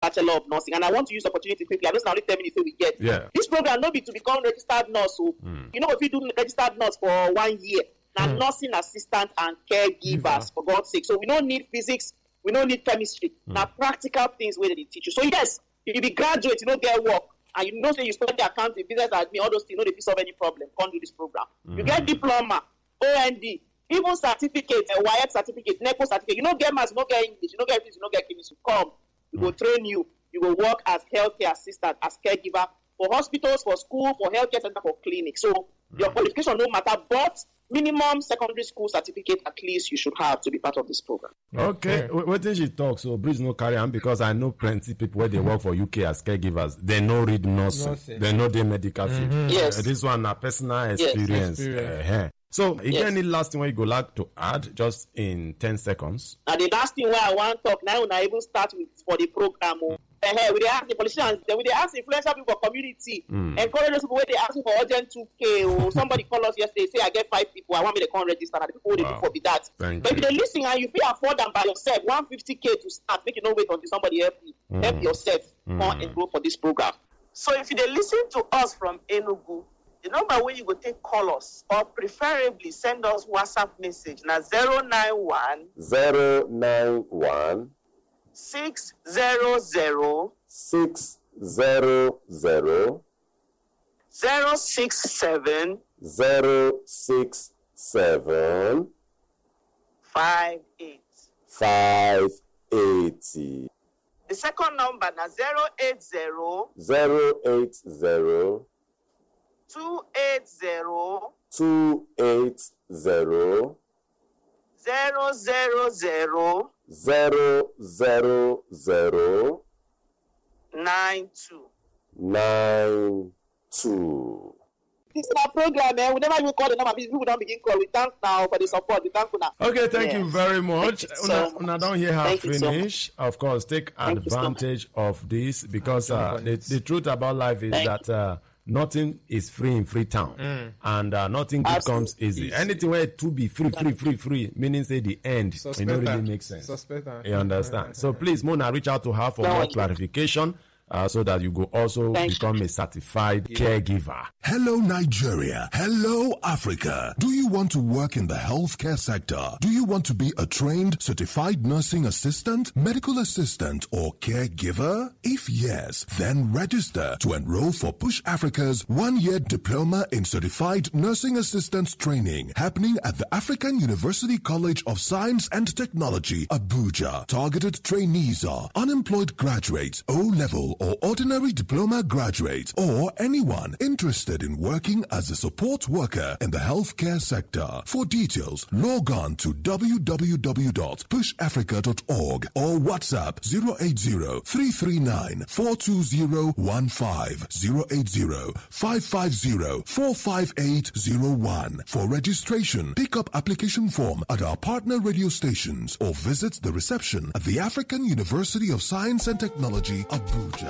Bachelor of Nursing. And I want to use the opportunity quickly. I know it's only 10 minutes we get. Yeah. This program not be to become registered nurse. So, you know, if you do registered nurse for 1 year, now nursing assistant and caregivers, for God's sake. So we don't need physics, we don't need chemistry. Now practical things where they teach you. So yes, if you be graduate, you don't get work, and you know say you study accounting, business admin, all those things, you know they solve any problem. Can't do this program. You get diploma, OND, even certificate, a WIAT certificate, NECO certificate. You don't get maths, you don't get English, you don't get this, you don't get chemistry. Come, we will train you. You will work as healthcare assistant, as caregiver for hospitals, for school, for healthcare center, for clinics. So your qualification no matter, but minimum secondary school certificate at least you should have to be part of this program. Okay. What did she talk? So please no carry on, because I know plenty people where they work for UK as caregivers. They know read nursing. They know the medical field. Yes. This one a personal experience. So, is there any last thing where you go like to add just in 10 seconds? And the last thing where I want to talk now, when I even start with for the program, we they ask the politicians, we they ask influential people for community, encourage those people where they ask for urgent 2K, or somebody call us yesterday, say I get 5 people, I want me to come register, and the people they do for be that. But if they listen and you feel afford them by yourself, 150K to start, make you no wait until somebody help you. Help yourself, come and grow for this program. So if they listen to us from Enugu, the number where you go take call us, or preferably send us WhatsApp message now 091 600 067 580. The second number now 080 280 00092. This is our program, man. Whenever you call the number, people don't begin call. We thank now for the support. We thank you now. Okay, thank you very much. Now don't hear her finish. So of course, take advantage of this, because the truth about life is that nothing is free in Freetown, and nothing good comes easy. Anything where to be free, meaning say the end, it don't really make sense. You understand? So please, Mona, reach out to her for more clarification. So that you go also become a certified caregiver. Hello, Nigeria. Hello, Africa. Do you want to work in the healthcare sector? Do you want to be a trained, certified nursing assistant, medical assistant, or caregiver? If yes, then register to enroll for Push Africa's 1-year diploma in certified nursing assistant training happening at the African University College of Science and Technology, Abuja. Targeted trainees are unemployed graduates, O-level or ordinary diploma graduates, or anyone interested in working as a support worker in the healthcare sector. For details, log on to www.pushafrica.org or WhatsApp 080-339-42015, 080-550-45801. For registration, pick up application form at our partner radio stations or visit the reception at the African University of Science and Technology, Abuja.